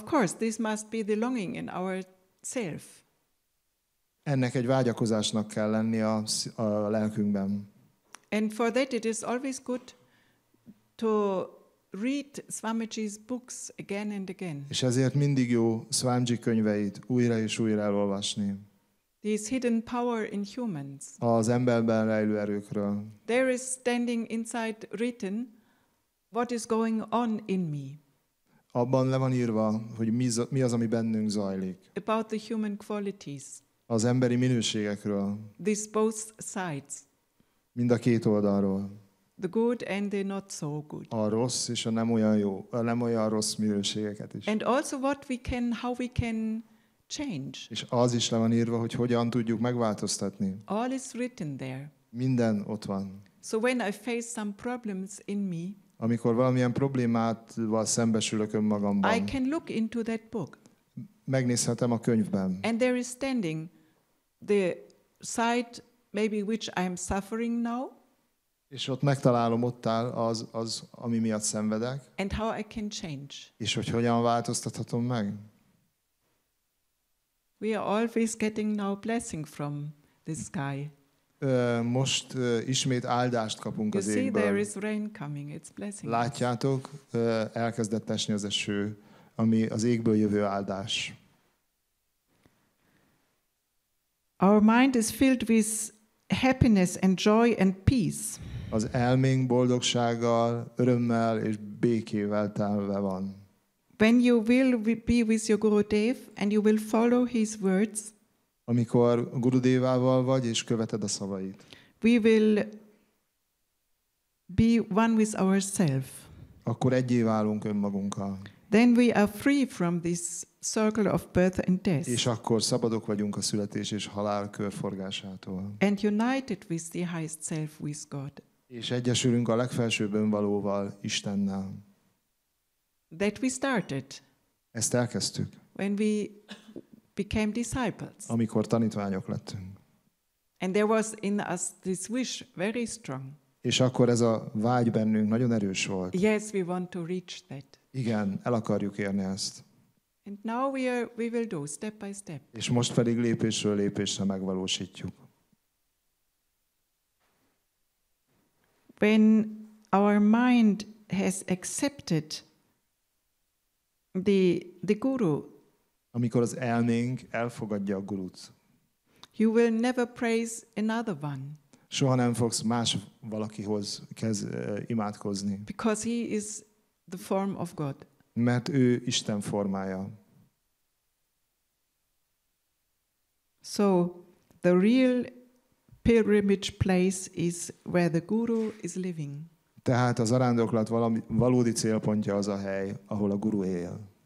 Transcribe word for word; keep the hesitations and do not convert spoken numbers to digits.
course, this must be the longing in our self. Ennek egy vágyakozásnak kell lenni a, a lelkünkben. And for that it is always good to read Swamiji's books again and again. És ezért mindig jó Swamiji könyveit újra és újra elolvasni. This hidden power in humans. Az emberben rejlő erőkről. There is standing inside written what is going on in me. Abban le van írva, hogy mi az, ami bennünk zajlik. About the human qualities. Az emberi minőségekről. These both sides. Mind a két oldalról. The good and the not so good. A rossz és a nem olyan jó, a nem olyan rossz minőségeket is. And also what we can, how we can change. És az is le van írva, hogy hogyan tudjuk megváltoztatni. All is written there. Minden ott van. So when I face some problems in me, amikor valamilyen problémával szembesülök önmagamban, I can look into that book. Megnézhetem a könyvben. And there is standing the side maybe which I am suffering now. És ott megtalálom, ott áll az, az, ami miatt szenvedek. And how I can change. És hogy hogyan változtathatom meg. We are always getting now blessing from the sky. Uh, most uh, ismét áldást kapunk you az see, égből. there is rain coming. It's blessing. Látjátok, uh, elkezdett esni az eső, ami az égből jövő áldás. Our mind is filled with happiness and joy and peace. Az elménk boldogsággal, örömmel és békével telve van. When you will be with your Gurudev and you will follow his words, amikor Gurudevával vagy és követed a szavait, we will be one with ourselves. Akkor egyé válunk önmagunkkal. Then we are free from this circle of birth and death. És akkor szabadok vagyunk a születés és halál körforgásától. And united with the highest self, with God. És egyesülünk a legfelsőbb önvalóval, Istennel. That we started. Ezt elkezdtük. When we became disciples. Amikor tanítványok lettünk. And there was in us this wish very strong. És akkor ez a vágy bennünk nagyon erős volt. Yes, we want to reach that. Igen, el akarjuk érni ezt. And now we are we will do step by step. És most pedig lépésről lépésre megvalósítjuk. When our mind has accepted the the guru, amikor az elménk elfogadja a gurut, you will never praise another one. Soha nem fogsz más valakihoz kezd uh, imádkozni. Because he is the form of God. Mert ő Isten formája. So the real pilgrimage place is where the guru is living. Tehát az arándoklat valami, valódi célpontja az a hely, ahol a guru él.